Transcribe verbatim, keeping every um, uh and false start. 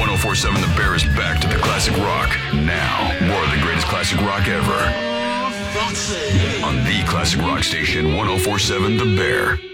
ten forty-seven The Bear is back to the classic rock. Now, more of the greatest classic rock ever. On the classic rock station, ten forty-seven The Bear.